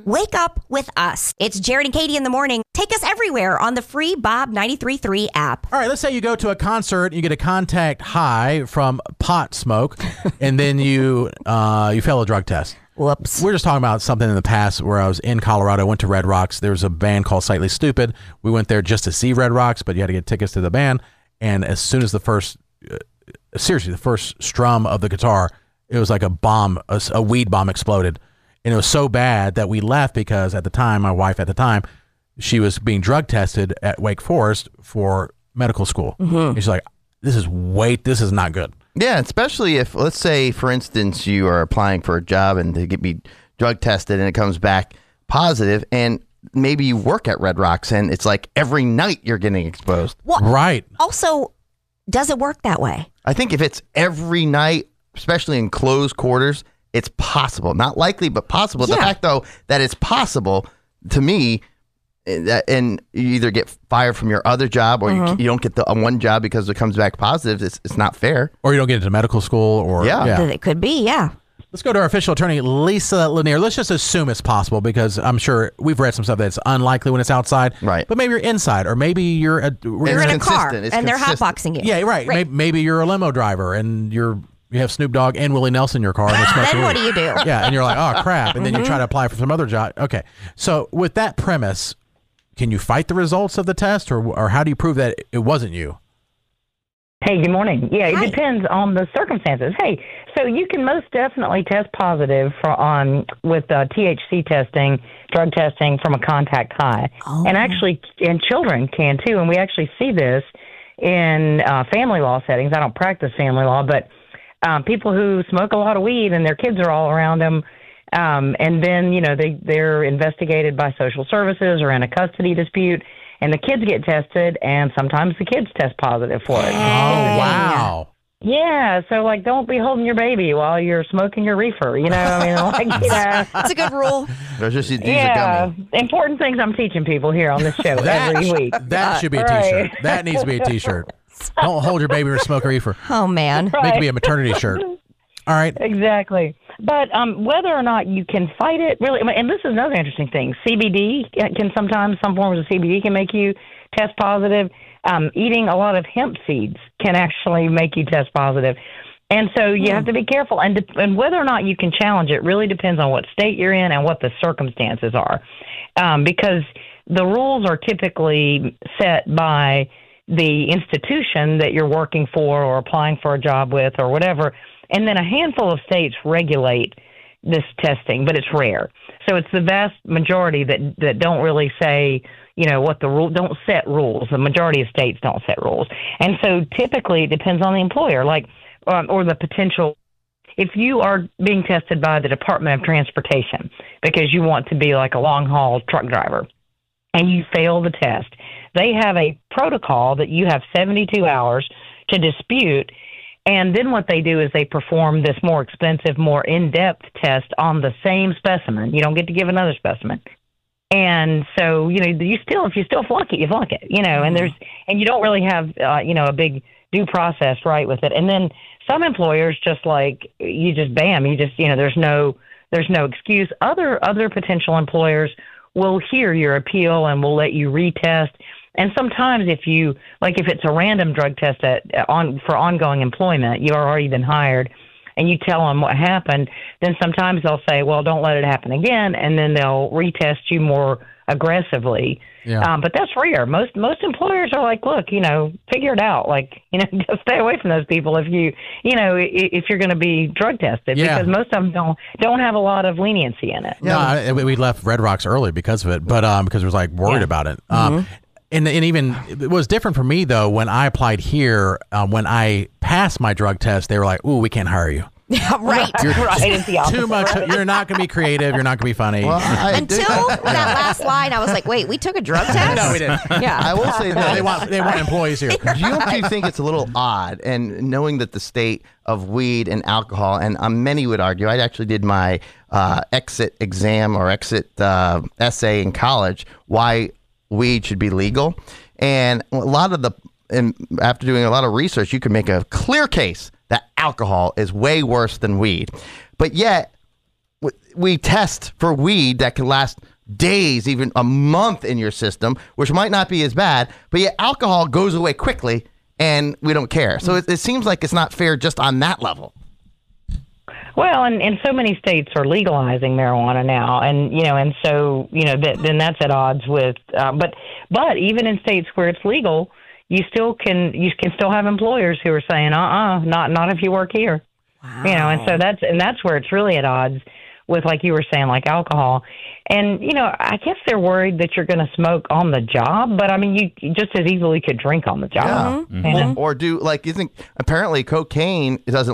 Wake up with us. It's Jared and Katie in the morning. Take us everywhere on the free Bob 93.3 app. All right, let's say you go to a concert, you get a contact high from pot smoke, and then you fail a drug test. Whoops. We're just talking about something in the past where I was in Colorado. I went to Red Rocks. There was a band called Slightly Stoopid. We went there just to see Red Rocks, but you had to get tickets to the band. And as soon as the first strum of the guitar, it was like a bomb, a weed bomb exploded. And it was so bad that we left because at the time, my wife at the time, she was being drug tested at Wake Forest for medical school. Mm-hmm. And she's like, this is not good. Yeah, especially if, let's say, for instance, you are applying for a job and they get me drug tested and it comes back positive, and maybe you work at Red Rocks and it's like every night you're getting exposed. Well, right. Also, does it work that way? I think if it's every night, especially in closed quarters, it's possible. Not likely, but possible. Yeah. The fact, though, that it's possible, to me, and you either get fired from your other job or you don't get the one job because it comes back positive, it's not fair. Or you don't get into medical school. Or Yeah. It could be, yeah. Let's go to our official attorney, Lisa Lanier. Let's just assume it's possible because I'm sure we've read some stuff that's unlikely when it's outside. Right. But maybe you're inside, or maybe you're You're in a car and It's they're consistent. hotboxing you. Yeah, right. Maybe you're a limo driver and you have Snoop Dogg and Willie Nelson in your car. And they're smoking Then what weed. do you do? Yeah, and you're like, oh, crap. And then you try to apply for some other job. Okay. So with that premise, can you fight the results of the test, or how do you prove that it wasn't you? Hey, good morning. Yeah, it Hi. depends on the circumstances. Hey, so you can most definitely test positive with THC testing, drug testing from a contact high. Oh. And children can too. And we actually see this in family law settings. I don't practice family law, but people who smoke a lot of weed and their kids are all around them, and then, they're investigated by social services or in a custody dispute, and the kids get tested, and sometimes the kids test positive for it. Oh, wow. Yeah, so, don't be holding your baby while you're smoking your reefer, That's a good rule. Or just use a Yeah, gummy. important things I'm teaching people here on this show every week. That should be a Right. T-shirt. That needs to be a T-shirt. Don't hold your baby or smoke a reefer. Oh, man. Make it be a maternity shirt. All right. Exactly. But whether or not you can fight it, really, and this is another interesting thing. CBD can sometimes, some forms of CBD can make you test positive. Eating a lot of hemp seeds can actually make you test positive. And so you have to be careful. And whether or not you can challenge it really depends on what state you're in and what the circumstances are. Because the rules are typically set by the institution that you're working for or applying for a job with or whatever. And then a handful of states regulate this testing, but it's rare. So it's the vast majority that don't really say, what the rule, don't set rules. The majority of states don't set rules. And so typically it depends on the employer, or the potential. If you are being tested by the Department of Transportation because you want to be like a long haul truck driver and you fail the test, they have a protocol that you have 72 hours to dispute. And then what they do is they perform this more expensive, more in-depth test on the same specimen. You don't get to give another specimen. And so, if you still flunk it, you flunk it, and you don't really have, a big due process right with it. And then some employers there's no excuse. Other potential employers will hear your appeal and will let you retest. And sometimes if it's a random drug test for ongoing employment, you've already been hired, and you tell them what happened, then sometimes they'll say, well, don't let it happen again, and then they'll retest you more aggressively. Yeah. But that's rare. Most employers are like, look, figure it out. Just stay away from those people if if you're going to be drug tested, because most of them don't have a lot of leniency in it. No, we left Red Rocks early because of it, but because we was worried about it. And even it was different for me though when I applied here. When I passed my drug test, they were like, "Ooh, we can't hire you. Yeah, right. You're It's the opposite. too much. You're not going to be creative. You're not going to be funny." Well, Until that last line, I was like, wait, we took a drug test? No, we didn't. Yeah. I will say They that want employees here. don't you think it's a little odd, and knowing that the state of weed and alcohol, and many would argue, I actually did my exit exam or exit essay in college, why weed should be legal. And after doing a lot of research, you can make a clear case that alcohol is way worse than weed. But yet, we test for weed that can last days, even a month in your system, which might not be as bad, but yet alcohol goes away quickly and we don't care. So it seems like it's not fair just on that level. Well, and so many states are legalizing marijuana now, and so then that's at odds with. But even in states where it's legal, you can still have employers who are saying, not if you work here. Wow. And so that's where it's really at odds with, like you were saying, like alcohol. And I guess they're worried that you're going to smoke on the job, but I mean, you just as easily could drink on the job. Yeah. Or do, like, apparently cocaine doesn't